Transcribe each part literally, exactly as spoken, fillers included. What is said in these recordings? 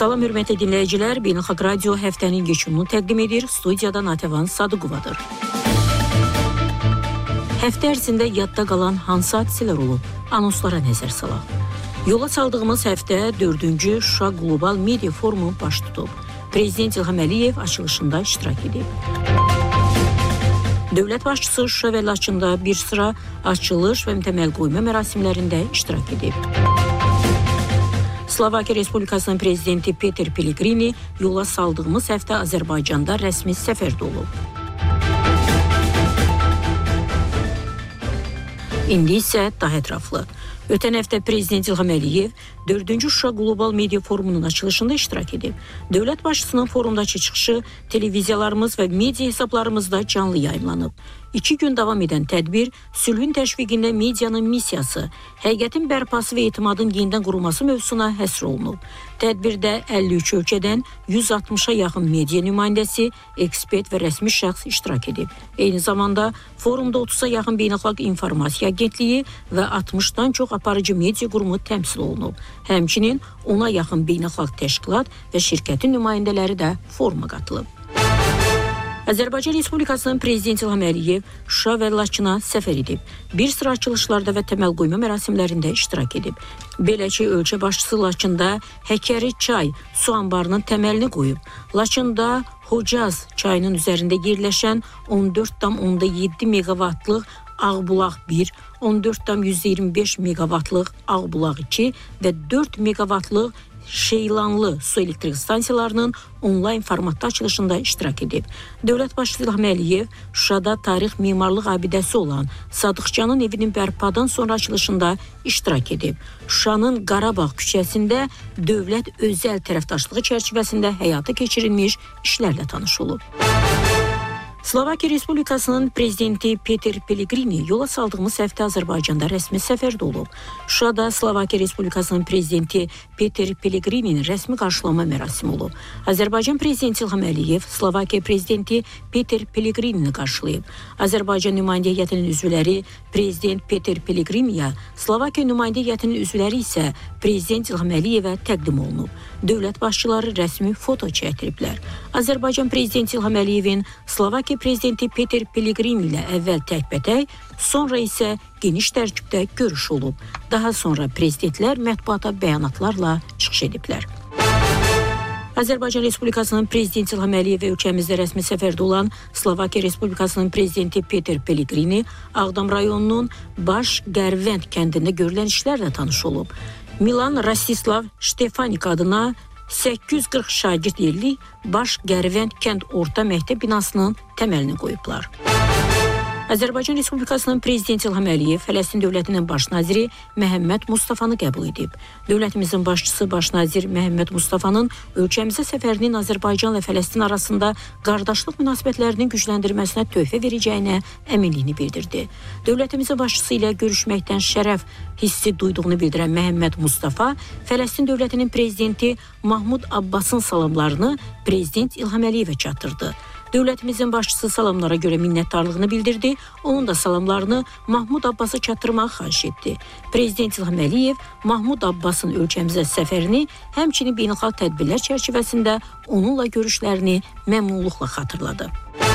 Salam hörmətli dinləyicilər, Beynəlxalq Radio həftənin geçimini təqdim edir. Studiyada Natəvan Sadıqovadır. Həftə ərzində yadda qalan hansı hadisələr olub? Anonslara nəzər salaq. Yola saldığımız həftə dördüncü Şuşa Qlobal Media Forumu baş tutub. Prezident İlham Əliyev açılışında iştirak edib. Dövlət başçısı Şuşa və Laçında bir sıra açılış və təməl qoyma mərasimlərində iştirak edib. Slovakiya Respublikasının prezidenti Peter Pellegrini yola saldığımız həftə Azərbaycanda rəsmi səfərdə olub. İndi isə daha ətraflı. Ötən həftə Prezident İlham Əliyev dördüncü Şuşa Qlobal Media Forumunun açılışında iştirak edib. Dövlət başçısının forumdakı çıxışı televiziyalarımız və media hesablarımızda canlı yayımlanıb. İki gün davam edən tədbir, sülhün təşviqində medianın missiyası, həqiqətin bərpası və etimadın yenidən qurulması mövzusuna həsr olunub. Tədbirdə əlli üç ölkədən yüz altmışa yaxın media nümayəndəsi, ekspert və rəsmi şəxs iştirak edib. Eyni zamanda forumda otuza yaxın Beynəlxalq İnformasiya Agentliyi və altmışdan çox aparıcı media qurumu təmsil olunub. Həmçinin ona yaxın beynəlxalq təşkilat və şirkətin nümayəndələri də foruma qatılıb. Azərbaycan Respublikasının Prezidenti İlham Əliyev Şuşa və Laçına səfər edib. Bir sıra açılışlarda və təməl qoyma mərasimlərində iştirak edib. Belə ki, ölkə başçısı Laçında Həkəri çay su anbarının təməlini qoyub. Laçında Hocaz çayının üzərində yerləşən on dörd tam yeddi meqavatlıq Ağbulaq bir, on dörd tam yüz iyirmi beş meqavatlıq Ağbulaq iki və dörd meqavatlıq Şeylanlı su elektrik stansiyalarının onlayn formatda açılışında iştirak edib. Dövlət başçısı İlham Əliyev Şuşada tarix memarlıq abidəsi olan Sadıqcanın evinin bərpadan sonra açılışında iştirak edib. Şuşanın Qarabağ küçəsində dövlət özəl tərəfdaşlığı çərçivəsində həyata keçirilmiş işlərlə tanış olub. Slovakiya Respublikasının prezidenti Peter Pellegrini yola saldığımız həftə Azərbaycanda rəsmi səfərdə olub. Şuşada Slovakiya Respublikasının prezidenti Peter Pellegrini'nin rəsmi qarşılama mərasimi olub. Azərbaycan prezidenti İlham Əliyev Slovakiya prezidenti Peter Pellegrini qarşılayıb. Azərbaycan nümayəndə heyətinin üzvləri prezident Peter Pellegrini'yə, Slovakiya nümayəndə heyətinin üzvləri isə prezident İlham Əliyevə təqdim olunub. Dövlət başçıları rəsmi foto çəkdiriblər. Azərbaycan prezidenti İlham Əliyevin Slovakiya prezidenti Peter Pellegrini ilə əvvəl təkbətək, sonra isə geniş tərkibdə görüş olub. Daha sonra prezidentlər mətbuata bəyanatlarla çıxış ediblər. Azərbaycan Respublikasının prezidenti İlham Əliyev və ölkəmizdə rəsmi səfərdə olan Slovakiya Respublikasının prezidenti Peter Pellegrini Ağdam rayonunun Baş Qərvənd kəndində görülən işlərlə tanış olub. Milan Rastislav Ştefanik adına səkkiz yüz qırx şagird yerli Baş Qərvənd kənd orta məktəb binasının təməlini qoyublar. Azərbaycan Respublikasının prezidenti İlham Əliyev Fələstin dövlətinin baş naziri Məhəmməd Mustafanı qəbul edib. Dövlətimizin başçısı baş nazir Məhəmməd Mustafanın ölkəmizə səfərinin Azərbaycan və Fələstin arasında qardaşlıq münasibətlərinin gücləndirməsinə töhfə verəcəyinə əminliyini bildirdi. Dövlətimizin başçısı ilə görüşməkdən şərəf hissi duyduğunu bildirən Məhəmməd Mustafa Fələstin dövlətinin prezidenti Mahmud Abbasın salamlarını prezident İlham Əliyevə çatdırdı. Dövlətimizin başçısı salamlara görə minnətdarlığını bildirdi, onun da salamlarını Mahmud Abbasa çatdırmağı xahiş etdi. Prezident İlham Əliyev Mahmud Abbasın ölkəmizə səfərini, həmçinin beynəlxalq tədbirlər çərçivəsində onunla görüşlərini məmnunluqla xatırladı.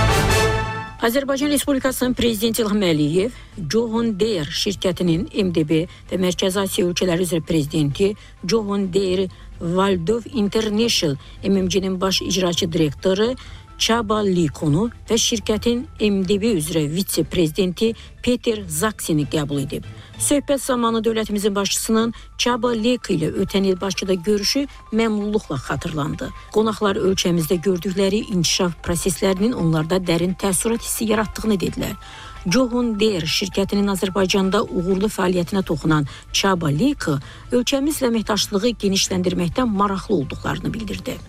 Azərbaycan Respublikasının prezidenti İlham Əliyev John Deere şirkətinin M D B və Mərkəzi Asiya ölkələri üzrə prezidenti John Deere Valdov International M M G-nin baş icraçı direktoru Çaba Likonu və şirkətin M D B üzrə vitse-prezidenti Peter Zaksini qəbul edib. Söhbət zamanı dövlətimizin başçısının Çaba Liko ilə ötən il Bakıda görüşü məmnunluqla xatırlandı. Qonaqlar ölkəmizdə gördükləri inkişaf proseslərinin onlarda dərin təəssürat hissi yaratdığını dedilər. John Deere şirkətinin Azərbaycanda uğurlu fəaliyyətinə toxunan Çaba Liko ölkəmizlə əməkdaşlığı genişləndirməkdən maraqlı olduqlarını bildirdi.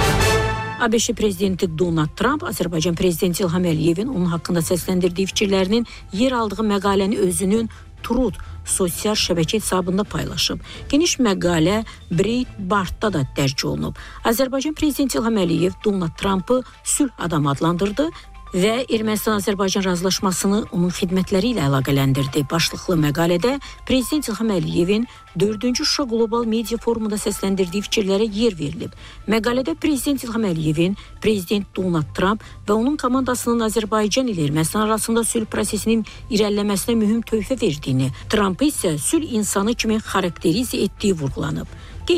ABŞ prezidenti Donald Trump Azərbaycan prezidenti İlham Əliyevin onun haqqında səsləndirdiyi fikirlərinin yer aldığı məqaləni özünün Truth sosial şəbəkə hesabında paylaşıb. Geniş məqalə Breitbartda da dərc olunub. Azərbaycan prezidenti İlham Əliyev Donald Trumpı sülh adamı adlandırdı. və Ermənistan-Azərbaycan razılaşmasını onun xidmətləri ilə əlaqələndirdi. Başlıqlı məqalədə Prezident İlham Əliyevin dördüncü Şuşa Qlobal Media Forumunda səsləndirdiyi fikirlərə yer verilib. Məqalədə Prezident İlham Əliyevin Prezident Donald Trump və onun komandasının Azərbaycan ilə Ermənistan arasında sülh prosesinin irəliləməsinə mühüm töhfə verdiyini, Trump isə sülh insanı kimi xarakterize etdiyi vurğulanıb.